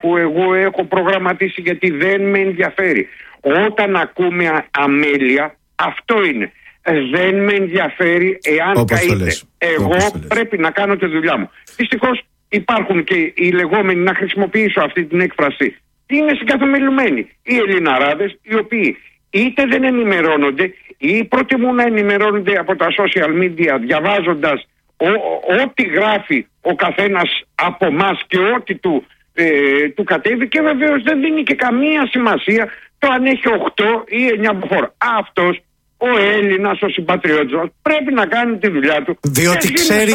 που εγώ έχω προγραμματίσει, γιατί δεν με ενδιαφέρει. Όταν ακούμε αμέλεια, αυτό είναι. Δεν με ενδιαφέρει εάν καείτε. Εγώ πρέπει να κάνω τη δουλειά μου. Δυστυχώς υπάρχουν και οι λεγόμενοι, να χρησιμοποιήσω αυτή την έκφραση, είναι συγκαθομιλουμένοι οι Ελληναράδες, οι οποίοι είτε δεν ενημερώνονται ή προτιμούν να ενημερώνονται από τα social media, διαβάζοντας ό,τι γράφει ο καθένας από εμάς και ό,τι του κατέβει, και βεβαίως δεν δίνει και καμία σημασία το αν έχει 8 ή 9 μποφόρ. Αυτός ο Έλληνας, ο συμπατριώτης μας, πρέπει να κάνει τη δουλειά του. Διότι ξέρει.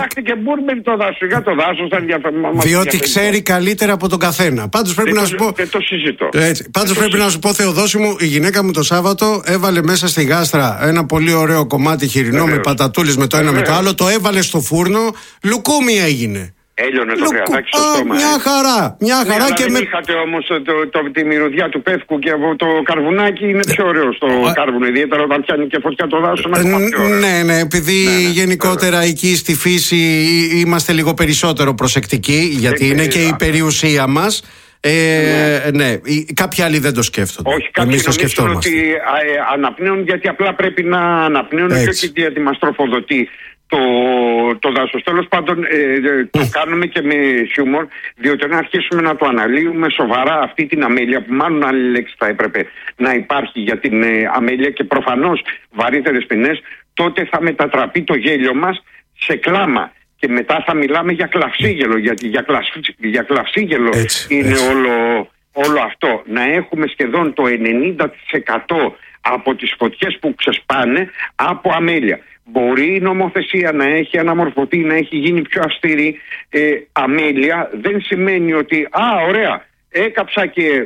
Διότι ξέρει καλύτερα από τον καθένα. Πάντως πρέπει να σου πω. Το συζητώ. Πάντως πρέπει να σου πω, Θεοδόση μου, η γυναίκα μου το Σάββατο έβαλε μέσα στη γάστρα ένα πολύ ωραίο κομμάτι χοιρινό με πατατούλες με το ένα με το άλλο. Το έβαλε στο φούρνο. Λουκούμι έγινε. Έλειωνε το κρεατάκι στο στόμα. Μια χαρά και δεν είχατε όμως τη μυρωδιά του πεύκου, και το καρβουνάκι είναι πιο ωραίο στο κάρβουνο, ιδιαίτερα όταν πιάνει και φωτιά το δάσος. Ναι, επειδή γενικότερα εκεί στη φύση είμαστε λίγο περισσότερο προσεκτικοί, γιατί είναι και η περιουσία μας. Ναι, κάποιοι άλλοι δεν το σκέφτονται. Όχι, κάποιοι νομίζουν ότι αναπνέουν γιατί απλά πρέπει να αναπνέουν, και όχι γιατί μας τροφοδοτεί το δάσος. Τέλος πάντων, το κάνουμε και με χιούμορ, διότι αν αρχίσουμε να το αναλύουμε σοβαρά αυτή την αμέλεια, που μάλλον άλλη λέξη θα έπρεπε να υπάρχει για την αμέλεια, και προφανώς βαρύτερες ποινές, τότε θα μετατραπεί το γέλιο μας σε κλάμα. Και μετά θα μιλάμε για κλαυσίγελο, γιατί για κλαυσίγελο είναι όλο αυτό. Να έχουμε σχεδόν το 90% από τις φωτιές που ξεσπάνε από αμέλεια. Μπορεί η νομοθεσία να έχει αναμορφωθεί, να έχει γίνει πιο αυστηρή. Αμέλεια δεν σημαίνει ότι ωραία, έκαψα και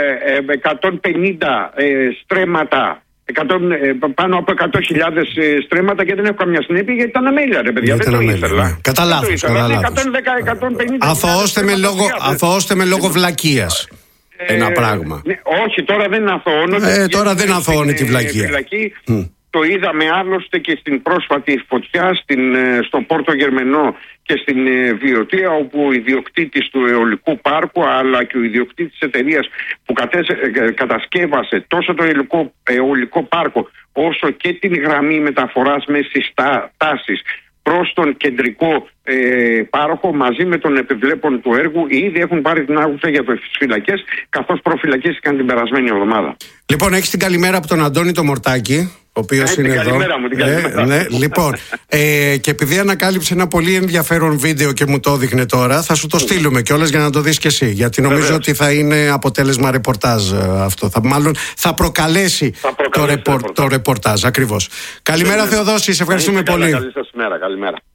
150 στρέμματα, πάνω από 100.000 στρέμματα, και δεν έχω καμιά συνέπεια, γιατί ήταν αμέλεια, ρε παιδιά. Δεν το ήθελα. Κατά λάθος. 110-150. Αθωώστε με λόγω βλακείας ένα πράγμα. Όχι, τώρα δεν αθωώνονται. Τώρα δεν αθωώνει τη βλακεία. Το είδαμε άλλωστε και στην πρόσφατη φωτιά στο Πόρτο Γερμενό και στην Βιωτία, όπου ο ιδιοκτήτης του αιωλικού πάρκου, αλλά και ο ιδιοκτήτης της εταιρείας που κατασκεύασε τόσο το αιωλικό πάρκο, όσο και την γραμμή μεταφοράς μέσα στις τάσεις προς τον κεντρικό πάροχο, μαζί με τον επιβλέπον του έργου, ήδη έχουν πάρει την άγουσα για τις φυλακές, καθώς προφυλακίστηκαν την περασμένη εβδομάδα. Λοιπόν, έχεις την καλημέρα από τον Αντώνη το Μορτάκη, ο οποίος είναι εδώ. Καλημέρα μου, την καλημέρα. Ναι, λοιπόν, και επειδή ανακάλυψε ένα πολύ ενδιαφέρον βίντεο και μου το έδειχνε τώρα, θα σου το στείλουμε κιόλας για να το δεις κι εσύ. Γιατί νομίζω ότι θα είναι αποτέλεσμα ρεπορτάζ αυτό. Μάλλον θα προκαλέσει το ρεπορτάζ, ακριβώς. Καλημέρα, Θεοδόση, σε ευχαριστούμε πολύ. Καλή σας μέρα, καλημέρα.